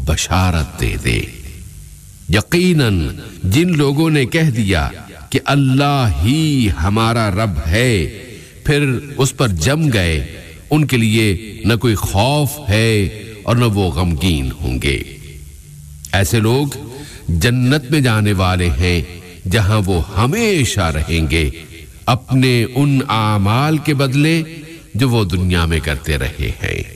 बशारत दे दे। यकीनन जिन लोगों ने कह दिया कि अल्लाह ही हमारा रब है, फिर उस पर जम गए, उनके लिए न कोई खौफ है और न वो गमगीन होंगे। ऐसे लोग जन्नत में जाने वाले हैं जहां वो हमेशा रहेंगे, अपने उन आमाल के बदले जो वो दुनिया में करते रहे हैं।